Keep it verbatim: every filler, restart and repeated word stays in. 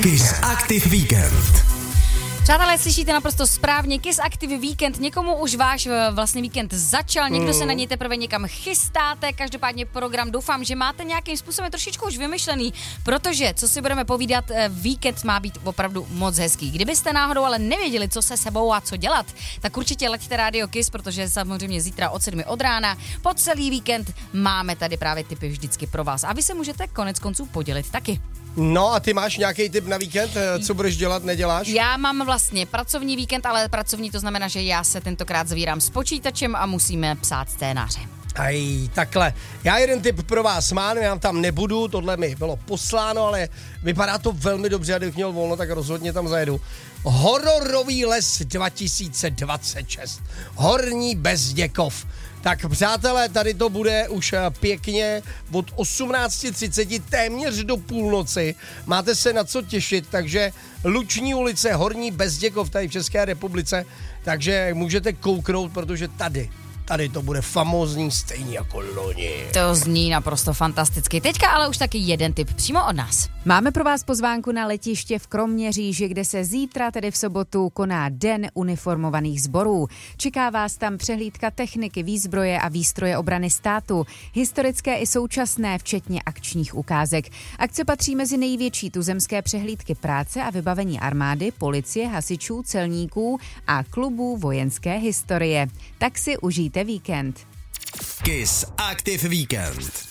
Kiss Active Víkend. Přátelé, slyšíte naprosto správně, Kiss Active Víkend. Někomu už váš vlastně víkend začal, někdo se na něj teprve někam chystáte, každopádně program doufám, že máte nějakým způsobem trošičku už vymyšlený, protože, co si budeme povídat, víkend má být opravdu moc hezký. Kdybyste náhodou ale nevěděli, co se sebou a co dělat, tak určitě leďte Rádio Kiss, protože samozřejmě zítra od sedmi od rána po celý víkend máme tady právě tipy vždycky pro vás. A vy se můžete konec konců podělit taky. No a ty máš nějaký tip na víkend? Co budeš dělat, neděláš? Já mám vlastně pracovní víkend, ale pracovní to znamená, že já se tentokrát zavírám s počítačem a musíme psát scénáře. Aj, takhle. Já jeden tip pro vás mám, já tam nebudu, tohle mi bylo posláno, ale vypadá to velmi dobře, a kdybych měl volno, tak rozhodně tam zajedu. Hororový les dva tisíce dvacet šest. Horní Bezděkov. Tak přátelé, tady to bude už pěkně od osmnáct třicet téměř do půlnoci. Máte se na co těšit, takže Luční ulice, Horní Bezděkov tady v České republice, takže můžete kouknout, protože tady Tady to bude famózní stejně jako loni. To zní naprosto fantasticky. Teďka ale už taky jeden tip přímo od nás. Máme pro vás pozvánku na letiště v Kroměříži, kde se zítra, tedy v sobotu, koná Den uniformovaných sborů. Čeká vás tam přehlídka techniky, výzbroje a výstroje obrany státu, historické i současné, včetně akčních ukázek. Akce patří mezi největší tuzemské přehlídky práce a vybavení armády, policie, hasičů, celníků a klubů vojenské historie. Tak si užijte víkend. Kiss Active Víkend.